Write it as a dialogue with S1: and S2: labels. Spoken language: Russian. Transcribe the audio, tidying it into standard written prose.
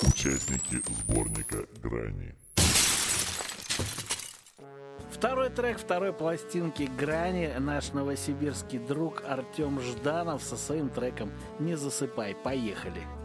S1: Участники сборника «Грани».
S2: Второй трек второй пластинки «Грани» наш новосибирский друг Артем Жданов со своим треком «Не засыпай». Поехали.